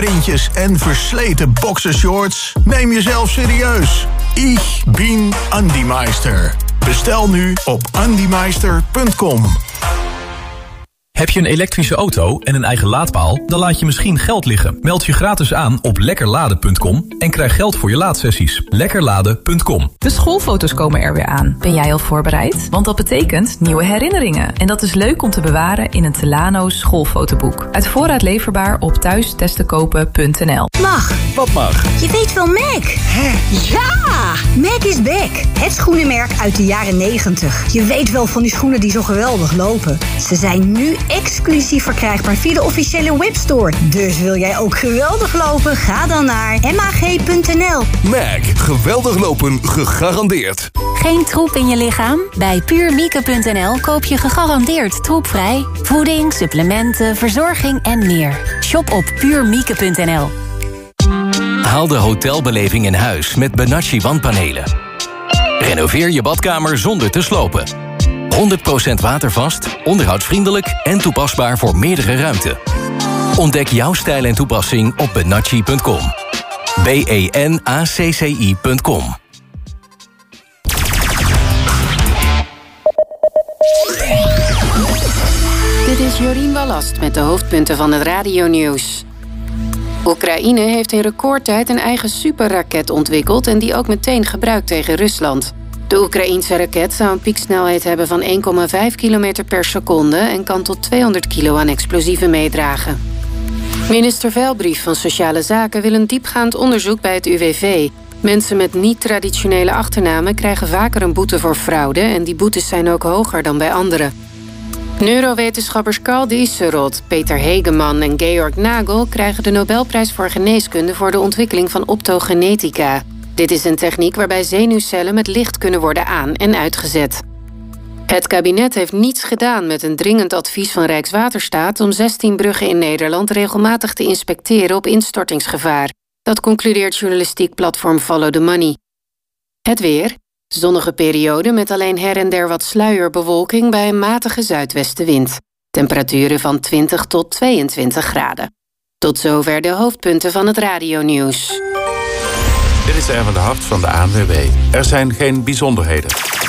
printjes en versleten boxershorts? Neem jezelf serieus. Ich bin Andi Meister. Bestel nu op andymeister.com. Heb je een elektrische auto en een eigen laadpaal? Dan laat je misschien geld liggen. Meld je gratis aan op lekkerladen.com en krijg geld voor je laadsessies. Lekkerladen.com. De schoolfoto's komen er weer aan. Ben jij al voorbereid? Want dat betekent nieuwe herinneringen. En dat is leuk om te bewaren in een Telano schoolfotoboek. Uit voorraad leverbaar op thuistestenkopen.nl. Mag. Wat mag? Je weet wel Mac. Hè? Ja! Mac is back. Het schoenenmerk uit de jaren 90. Je weet wel van die schoenen die zo geweldig lopen. Ze zijn nu exclusief verkrijgbaar via de officiële webstore. Dus wil jij ook geweldig lopen? Ga dan naar mag.nl. Mac. Geweldig lopen gegarandeerd. Geen troep in je lichaam? Bij puurmieke.nl koop je gegarandeerd troepvrij. Voeding, supplementen, verzorging en meer. Shop op puurmieke.nl. Haal de hotelbeleving in huis met Benacci wandpanelen. Renoveer je badkamer zonder te slopen. 100% watervast, onderhoudsvriendelijk en toepasbaar voor meerdere ruimten. Ontdek jouw stijl en toepassing op benacci.com. benacci.com. Dit is Jorien Ballast met de hoofdpunten van het radionieuws. Oekraïne heeft in recordtijd een eigen superraket ontwikkeld en die ook meteen gebruikt tegen Rusland. De Oekraïense raket zou een pieksnelheid hebben van 1,5 km per seconde en kan tot 200 kilo aan explosieven meedragen. Minister Veilbrief van Sociale Zaken wil een diepgaand onderzoek bij het UWV. Mensen met niet-traditionele achternamen krijgen vaker een boete voor fraude en die boetes zijn ook hoger dan bij anderen. Neurowetenschappers Carl Dieselrod, Peter Hegeman en Georg Nagel krijgen de Nobelprijs voor geneeskunde voor de ontwikkeling van optogenetica. Dit is een techniek waarbij zenuwcellen met licht kunnen worden aan- en uitgezet. Het kabinet heeft niets gedaan met een dringend advies van Rijkswaterstaat om 16 bruggen in Nederland regelmatig te inspecteren op instortingsgevaar. Dat concludeert journalistiek platform Follow the Money. Het weer. Zonnige periode met alleen her en der wat sluierbewolking bij een matige zuidwestenwind. Temperaturen van 20 tot 22 graden. Tot zover de hoofdpunten van het radionieuws. Dit is Erwin de Hart van de ANWB. Er zijn geen bijzonderheden.